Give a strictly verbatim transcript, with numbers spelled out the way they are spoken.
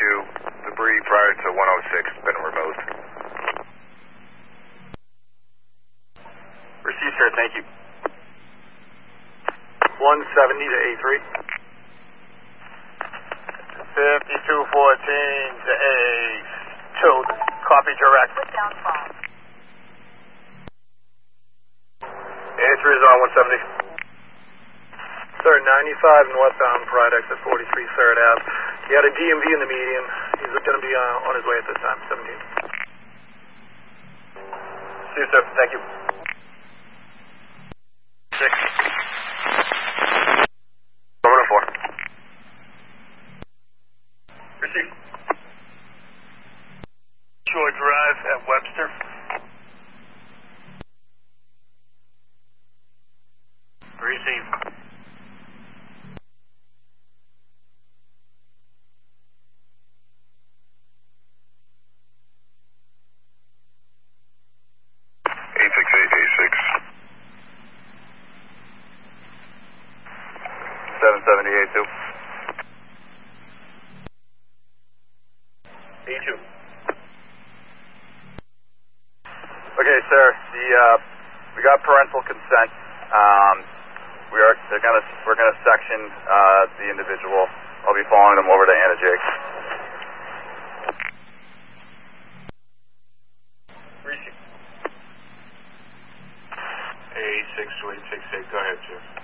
issue. Debris prior to one oh six has been removed. Received, sir. Thank you. one seventy to A three. fifty-two fourteen to A two. Copy direct. A three is on one seventy. Sir, ninety-five northbound Pridex at forty-three third Ave. He had a D M V in the median. He's going to be uh, on his way at this time, seventeen. See you, sir. Thank you. Six. one oh four. Received. Shore Drive at Webster. Received. eight six eight eight six. seven seventy-eight two. A two. Okay, sir. The uh, we got parental consent. Um, we are they're gonna we're gonna section uh, the individual. I'll be following them over to Anna Jake. A six two eight six eight. Go ahead, sir.